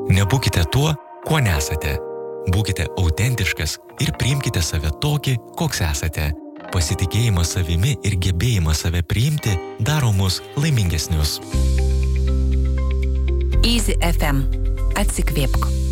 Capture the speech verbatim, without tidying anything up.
Nebūkite tuo, kuo nesate. Būkite autentiškas ir priimkite save tokį, koks esate. Pasitikėjimas savimi ir gebėjimas save priimti daro mus laimingesnius. Easy F M. Atsikvėpk.